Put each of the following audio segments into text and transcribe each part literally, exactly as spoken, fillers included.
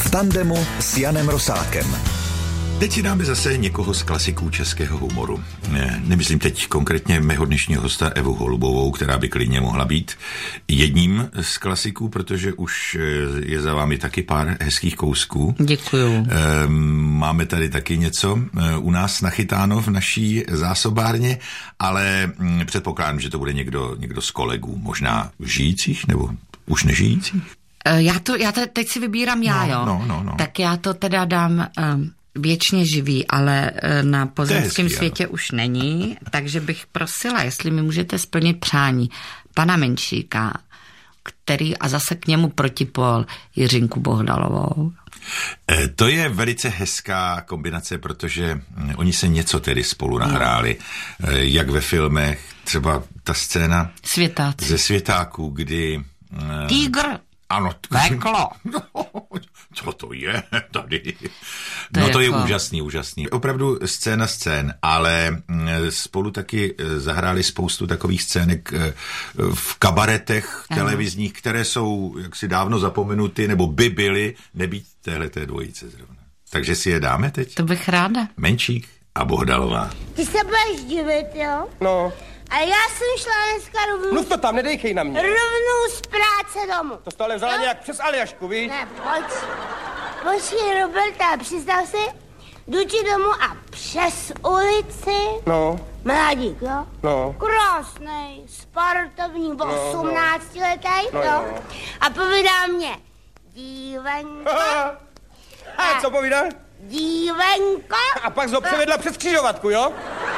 v tandemu s Janem Rosákem. Teď si dáme zase někoho z klasiků českého humoru. Ne, nemyslím teď konkrétně mého dnešního hosta Evu Holubovou, která by klidně mohla být jedním z klasiků, protože už je za vámi taky pár hezkých kousků. Děkuju. Máme tady taky něco u nás nachytáno v naší zásobárně, ale předpokládám, že to bude někdo, někdo z kolegů, možná žijících nebo už nežijících. Já to, já te, teď si vybírám já, no, jo. No, no, no. Tak já to teda dám... Um, věčně živý, ale na pozemském hezký, světě ano. Už není, takže bych prosila, jestli mi můžete splnit přání pana Menšíka, který a zase k němu protipol Jiřinku Bohdalovou. To je velice hezká kombinace, protože oni se něco tedy spolu nahráli, no. Jak ve filmech, třeba ta scéna Světáci. Ze Světáků, kdy... Týgr. Ano. Peklo. Co to je tady? No to je úžasný, úžasný. Opravdu scéna scén, ale spolu taky zahráli spoustu takových scének v kabaretech televizních, které jsou jaksi dávno zapomenuty, nebo by byly, nebýt téhleté dvojice zrovna. Takže si je dáme teď? To bych ráda. Menšík a Bohdalová. Ty se budeš divit, jo? No. A já jsem šla dneska rovnou... Mluv to tam, nedejchej na mě. Rovnou z práce domů. To jsi ale vzala no? nějak přes Aljašku, víš? Ne, pojď. Počkej, Roberta, představ si, jdu ti domů a přes ulici... No. Mladík, jo? No. Krásnej, sportovní, osmnáctiletý, no, no. jo? A povídá mě, dívenko... A co povídá? Dívenko... A pak ho převedla přes křižovatku, jo?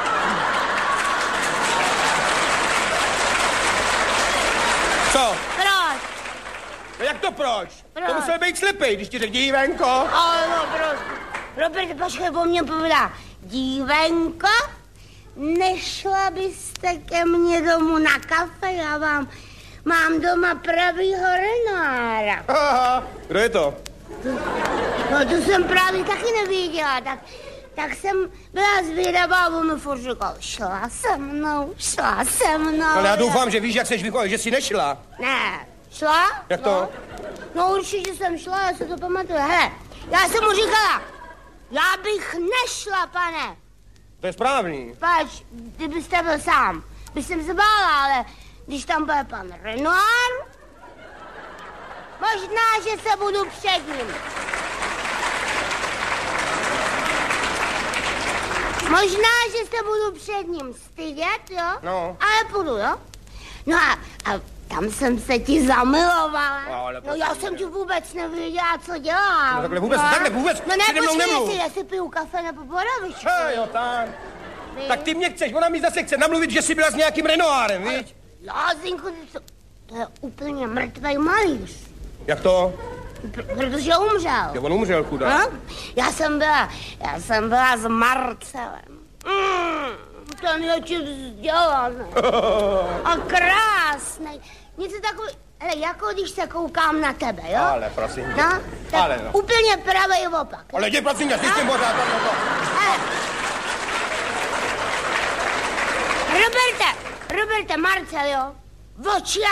Co? Proč? No jak to proč? Proč? To musel být slepej, když ti řekl dívenko. Ale no, proč? Robert, počkej, po mně povídá, dívenko, nešla byste ke mně domů na kafe, já vám mám doma pravýho Renoira. Aha, kdo je to? No to jsem právě taky nevěděla, tak, tak jsem byla zvědavá a on mi furt říkal, šla se mnou, šla se mnou. Ale já doufám, že víš, jak seš vychovat, že jsi nešla. Ne, šla? Jak to? No, no určitě jsem šla, já se to pamatuju. Hele, já jsem mu říkala, já bych nešla, pane. To je správný. Pač, kdybyste byl sám, bych jsem se bála, ale když tam byl pan Renoir, možná, že se budu před ním. Možná, že se budu před ním stydět, jo? No. Ale půjdu, jo? No a, a tam jsem se ti zamilovala. No, ale no já jsem ti vůbec nevěděla, co dělám. No takhle vůbec, no. takhle vůbec. No ne, si počkej, nemluv. jestli, jestli piju kafe nebo borovičku. Hej, jo, tak. Tak ty mě chceš, ona mi zase chce namluvit, že jsi byla s nějakým Renoirem, víš? Lázinku, to, to je úplně mrtvej malíř. Jak to? Pr- protože umřel. Jo, on umřel, chudá. No? Já jsem byla, já jsem byla s Marcelem. Mm, ten je ti vzdělaný. A krásnej. Něco takový, hele, jako když se koukám na tebe, jo? Ale prosím. No, tak ale no. úplně pravý opak. Ale jdi, prosím, já si s tím pořád. Hele. Roberte, Roberte, Marcel, jo? Oči